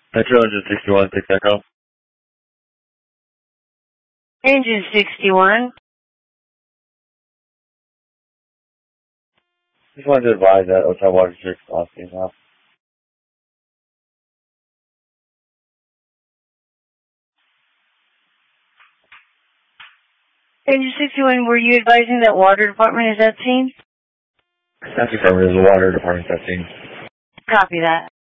Metro Engine 61, 6 Echo. Engine 61. Just wanted to advise that Otay Water District lost the house. Engine 61, were you advising that water department is at scene? That's confirmed. There's a water department at scene. Copy that.